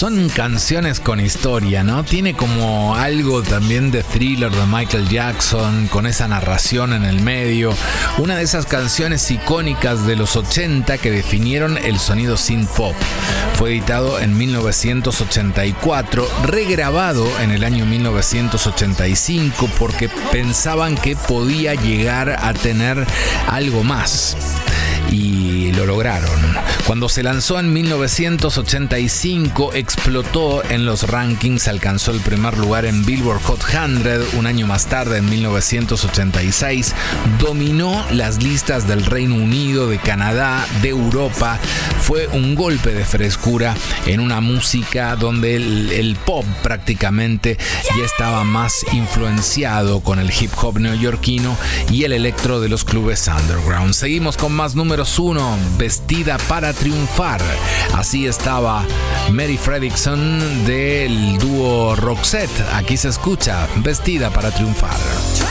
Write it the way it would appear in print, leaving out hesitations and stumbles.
Son canciones con historia, ¿no? Tiene como algo también de Thriller de Michael Jackson, con esa narración en el medio. Una de esas canciones icónicas de los 80 que definieron el sonido synth pop. Fue editado en 1984, regrabado en el año 1985 porque pensaban que podía llegar a tener algo más. Y lo lograron. Cuando se lanzó en 1985, explotó en los rankings, alcanzó el primer lugar en Billboard Hot 100. Un año más tarde, en 1986, dominó las listas del Reino Unido, de Canadá, de Europa. Fue un golpe de frescura en una música donde el pop prácticamente ya estaba más influenciado con el hip hop neoyorquino y el electro de los clubes underground. Seguimos con más números 1, Vestida para Triunfar. Así estaba Mary Fredriksson del dúo Roxette. Aquí se escucha Vestida para Triunfar.